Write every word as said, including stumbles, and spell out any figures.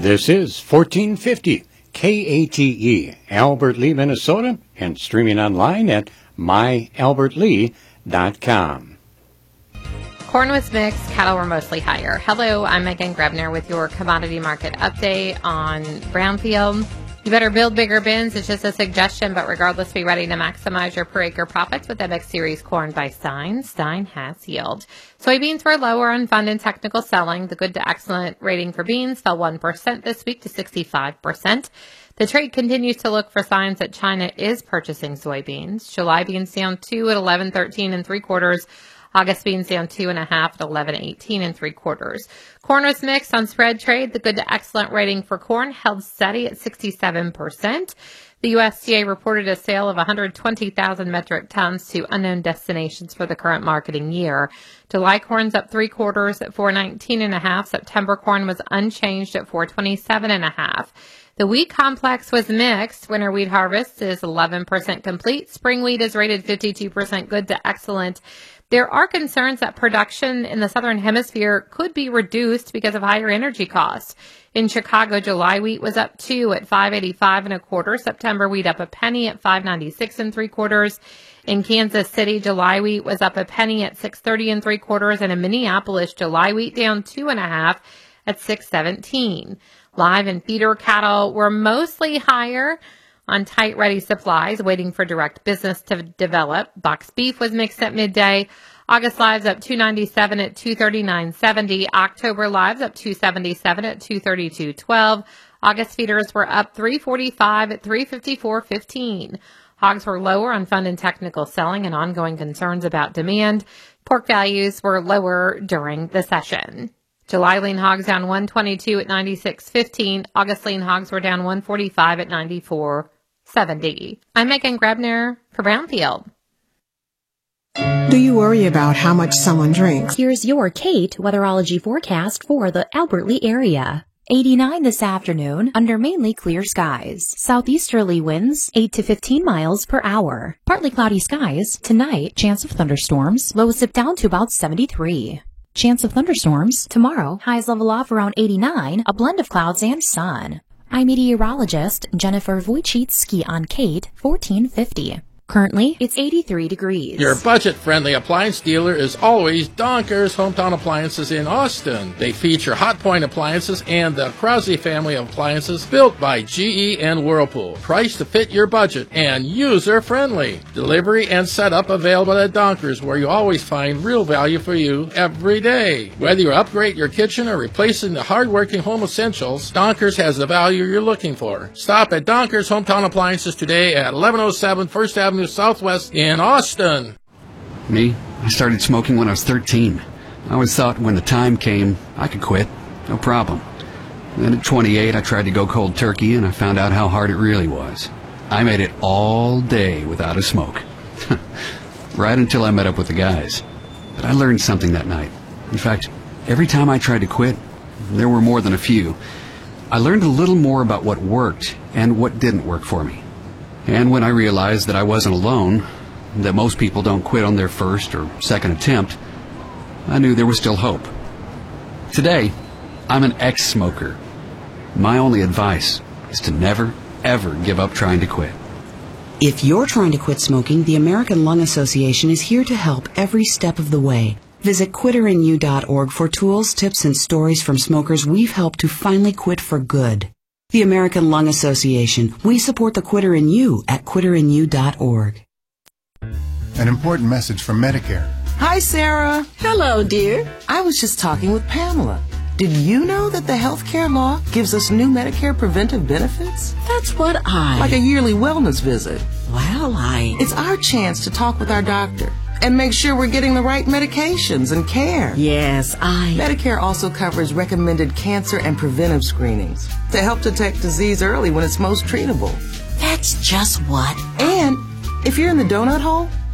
This is fourteen fifty K A T E, Albert Lea, Minnesota, and streaming online at my albert lee dot com. Corn was mixed, cattle were mostly higher. Hello, I'm Megan Grebner with your commodity market update on Brownfield. You better build bigger bins. It's just a suggestion, but regardless, be ready to maximize your per acre profits with M X Series corn by Stein. Stein has yield. Soybeans were lower on fund and technical selling. The good to excellent rating for beans fell one percent this week to sixty-five percent. The trade continues to look for signs that China is purchasing soybeans. July beans down two at eleven thirteen and three quarters. August beans down two and a half at eleven eighteen and three quarters. Corn was mixed on spread trade. The good to excellent rating for corn held steady at sixty-seven percent. The U S D A reported a sale of one hundred twenty thousand metric tons to unknown destinations for the current marketing year. July corn's up three quarters at four nineteen and a half. September corn was unchanged at four twenty-seven and a half. The wheat complex was mixed. Winter wheat harvest is eleven percent complete. Spring wheat is rated fifty-two percent good to excellent. There are concerns that production in the southern hemisphere could be reduced because of higher energy costs. In Chicago, July wheat was up two at five eighty-five and a quarter. September wheat up a penny at five ninety-six and three quarters. In Kansas City, July wheat was up a penny at six thirty and three quarters. And in Minneapolis, July wheat down two and a half at six seventeen. Live and feeder cattle were mostly higher on tight ready supplies, waiting for direct business to develop. Box beef was mixed at midday. August lives up two ninety-seven at two thirty-nine seventy. October lives up two seventy-seven at two thirty-two twelve. August feeders were up three forty-five at three fifty-four fifteen. Hogs were lower on fund and technical selling and ongoing concerns about demand. Pork values were lower during the session. July lean hogs down one twenty-two at ninety-six fifteen. August lean hogs were down one forty-five at ninety-four seventy. I'm Megan Grebner for Brownfield. Do you worry about how much someone drinks? Here's your Kate weatherology forecast for the Albert Lea area. eighty-nine this afternoon under mainly clear skies. Southeasterly winds eight to fifteen miles per hour. Partly cloudy skies. Tonight, chance of thunderstorms. Lows dip down to about seventy-three. Chance of thunderstorms tomorrow. Highs level off around eighty-nine, a blend of clouds and sun. I'm meteorologist Jennifer Wojcicki on Kate fourteen fifty. Currently, it's eighty-three degrees. Your budget-friendly appliance dealer is always Donker's Hometown Appliances in Austin. They feature Hotpoint appliances and the Krause family of appliances built by G E and Whirlpool. Priced to fit your budget and user-friendly. Delivery and setup available at Donker's, where you always find real value for you every day. Whether you upgrade your kitchen or replacing the hard-working home essentials, Donker's has the value you're looking for. Stop at Donker's Hometown Appliances today at eleven oh seven First Avenue Southwest in Austin. Me? I started smoking when I was thirteen. I always thought when the time came, I could quit. No problem. Then at twenty-eight, I tried to go cold turkey, and I found out how hard it really was. I made it all day without a smoke. Right until I met up with the guys. But I learned something that night. In fact, every time I tried to quit, there were more than a few, I learned a little more about what worked and what didn't work for me. And when I realized that I wasn't alone, that most people don't quit on their first or second attempt, I knew there was still hope. Today, I'm an ex-smoker. My only advice is to never, ever give up trying to quit. If you're trying to quit smoking, the American Lung Association is here to help every step of the way. Visit quitter in you dot org for tools, tips, and stories from smokers we've helped to finally quit for good. The American Lung Association. We support the Quitter in You at quitter in you dot org. An important message from Medicare. Hi, Sarah. Hello, dear. I was just talking with Pamela. Did you know that the healthcare law gives us new Medicare preventive benefits? That's what I... Like a yearly wellness visit. Well, I... It's our chance to talk with our doctor and make sure we're getting the right medications and care. Yes, I... Medicare also covers recommended cancer and preventive screenings to help detect disease early when it's most treatable. That's just what... And if you're in the donut hole,